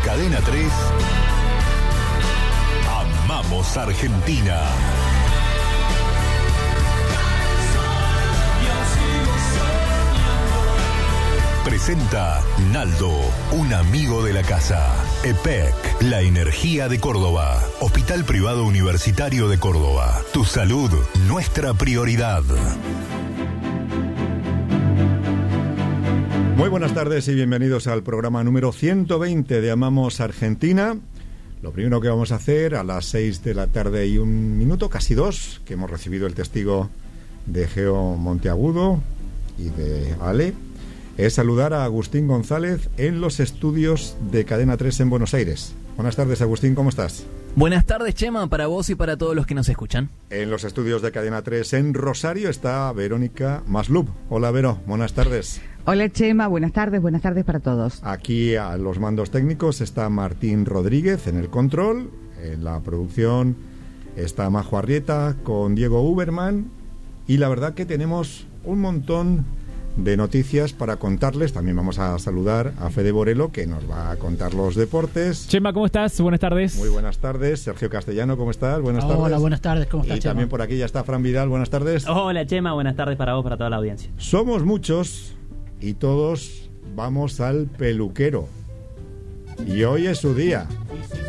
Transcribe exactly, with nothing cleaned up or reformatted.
Cadena tres. Amamos Argentina. Presenta Naldo, un amigo de la casa. E P E C, la energía de Córdoba. Hospital Privado Universitario de Córdoba. Tu salud, nuestra prioridad. Muy buenas tardes y bienvenidos al programa número ciento veinte de Amamos Argentina. Lo primero que vamos a hacer a las seis de la tarde y un minuto, casi dos, que hemos recibido el testigo de Geo Monteagudo y de Ale, es saludar a Agustín González en los estudios de Cadena tres en Buenos Aires. Buenas tardes, Agustín, ¿cómo estás? Buenas tardes, Chema, para vos y para todos los que nos escuchan. En los estudios de Cadena tres en Rosario está Verónica Maslub. Hola, Vero, buenas tardes. Hola, Chema, buenas tardes, buenas tardes para todos. Aquí a los mandos técnicos está Martín Rodríguez en el control. En la producción está Majo Arrieta con Diego Uberman. Y la verdad que tenemos un montón de noticias para contarles. También vamos a saludar a Fede Borelo, que nos va a contar los deportes. Chema, ¿cómo estás? Buenas tardes. Muy buenas tardes. Sergio Castellano, ¿cómo estás? Buenas Hola, tardes. Hola, buenas tardes. ¿Cómo estás, Y Chema? también por aquí ya está Fran Vidal. Buenas tardes. Hola, Chema. Buenas tardes para vos, para toda la audiencia. Somos muchos y todos vamos al peluquero. Y hoy es su día.